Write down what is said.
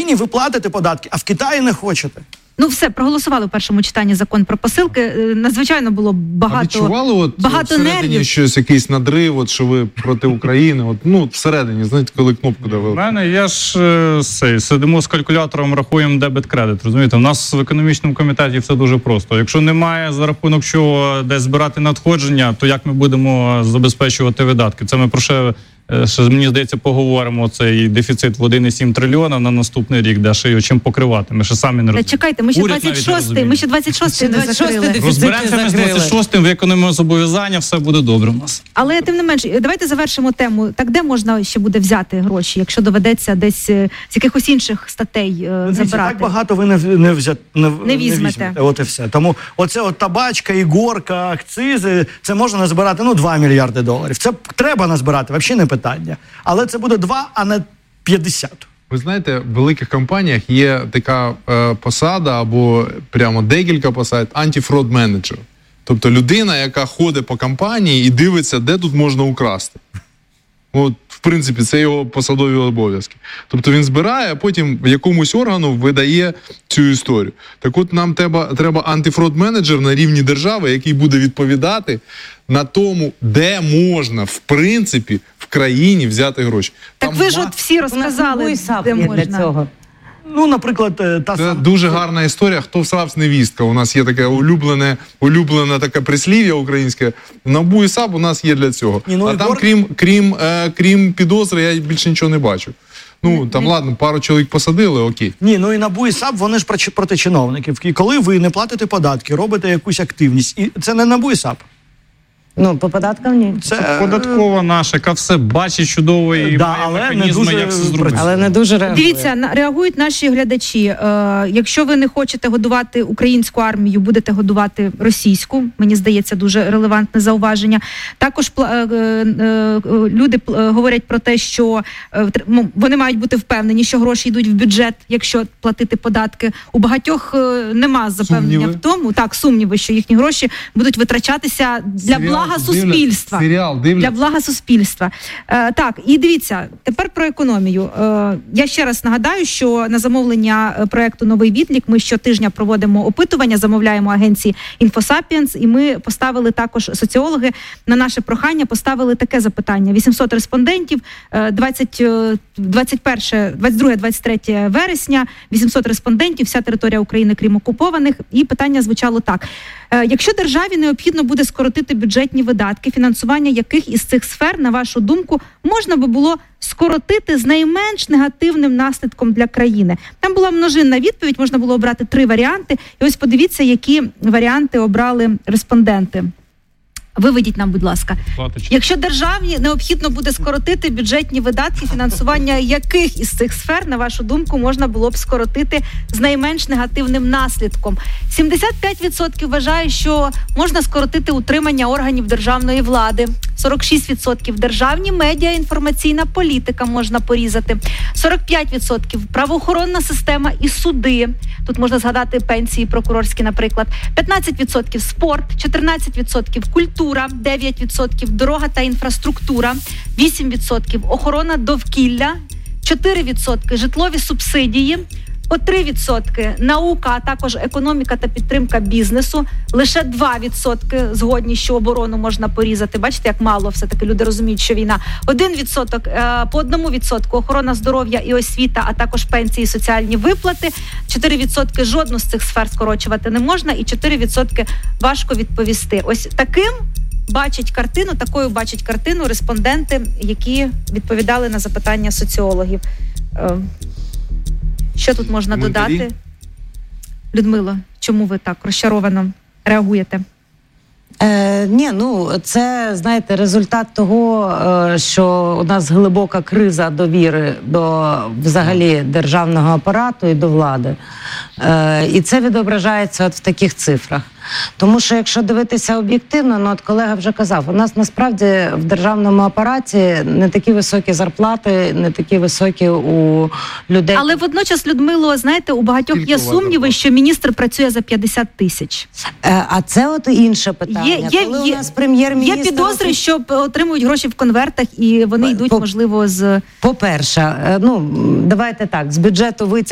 Україні ви платите податки, а в Китаї не хочете. Ну все, проголосували в першому читанні закон про посилки. Надзвичайно було багато нервів. А відчували всередині щось, якийсь надрив, що ви проти України? Всередині, знаєте, коли кнопку давили. У мене, я ж сидимо з калькулятором, рахуємо дебет-кредит, розумієте? У нас в економічному комітеті все дуже просто. Якщо немає за рахунок чого десь збирати надходження, то як ми будемо забезпечувати видатки? Це ми про ще мені здається, поговоримо цей дефіцит в 1,7 трильйона на наступний рік, де ще його чим покривати. Ми ще самі не розуміємо. Чекайте, ми ще 26-й не закрили. Розберемося ми з 26-м, виконуємо зобов'язання, все буде добре у нас. Але тим не менш, давайте завершимо тему. Так де можна ще буде взяти гроші, якщо доведеться десь з якихось інших статей забрати? Так багато ви не візьмете. От і все. Тому оце табачка, ігорка, акцизи, це можна назбирати 2 мільярди доларів. Це треба назбирати, взагалі не питання. Але це буде 2, а не 50. Ви знаєте, в великих компаніях є така посада або прямо декілька посад – антифрод-менеджер. Тобто людина, яка ходить по компанії і дивиться, де тут можна украсти. В принципі, це його посадові обов'язки. Тобто він збирає, а потім якомусь органу видає цю історію. Так от нам треба антифрод-менеджер на рівні держави, який буде відповідати на тому, де можна, в принципі, в країні взяти гроші. Так ви ж всі розказали, де можна. Для цього. Наприклад, це дуже гарна історія. Хто всрав невістка? У нас є таке улюблене таке прислів'я українське. НАБУ і САП у нас є для цього. А там, крім підозри, я більше нічого не бачу. Ладно, пару чоловік посадили, окей. І НАБУ і САП, вони ж проти чиновників. І коли ви не платите податки, робите якусь активність, і це не НАБУ і САП. По податкам ні. Це податкова наша, яка все бачить чудово і має механізми, як все зробити. Але не дуже реагує. Дивіться, реагують наші глядачі. Якщо ви не хочете годувати українську армію, будете годувати російську. Мені здається, дуже релевантне зауваження. Також люди говорять про те, що вони мають бути впевнені, що гроші йдуть в бюджет, якщо платити податки. У багатьох нема запевнення в тому, сумніви, що їхні гроші будуть витрачатися для блага суспільства. Для блага суспільства. Так, і дивіться, тепер про економію. Я ще раз нагадаю, що на замовлення проекту «Новий відлік» ми щотижня проводимо опитування, замовляємо агенції «Інфосапіенс», і ми поставили також, соціологи, на наше прохання поставили таке запитання. 800 респондентів, 22-23 вересня, 800 респондентів, вся територія України, крім окупованих. І питання звучало так. Якщо державі необхідно буде скоротити бюджетні видатки, фінансування яких із цих сфер, на вашу думку, можна би було скоротити з найменш негативним наслідком для країни? Там була множинна відповідь, можна було обрати 3 варіанти. І ось подивіться, які варіанти обрали респонденти. Виведіть нам, будь ласка. Якщо державі необхідно буде скоротити бюджетні видатки, фінансування яких із цих сфер, на вашу думку, можна було б скоротити з найменш негативним наслідком? 75% вважає, що можна скоротити утримання органів державної влади. 46% державні медіа, інформаційна політика можна порізати. 45% правоохоронна система і суди. Тут можна згадати пенсії прокурорські, наприклад. 15% спорт, 14% культура, 9% дорога та інфраструктура, 8% охорона довкілля, 4% житлові субсидії, по 3% наука, а також економіка та підтримка бізнесу. Лише 2% згодні, що оборону можна порізати. Бачите, як мало все-таки люди розуміють, що війна. 1% по 1% охорона здоров'я і освіта, а також пенсії і соціальні виплати. 4% жодну з цих сфер скорочувати не можна і 4% важко відповісти. Ось такою бачать картину респонденти, які відповідали на запитання соціологів. Що тут можна додати? Людмило, чому ви так розчаровано реагуєте? Це, знаєте, результат того, що у нас глибока криза довіри до взагалі державного апарату і до влади. І це відображається в таких цифрах. Тому що якщо дивитися об'єктивно, колега вже казав, у нас насправді в державному апараті не такі високі зарплати, не такі високі у людей. Але водночас, Людмило, знаєте, у багатьох є сумніви, що міністр працює за 50 тисяч. А це інше питання. Коли у нас прем'єр-міністр... Є підозри, що отримують гроші в конвертах і вони йдуть, можливо, з... По-перше, давайте так, з бюджету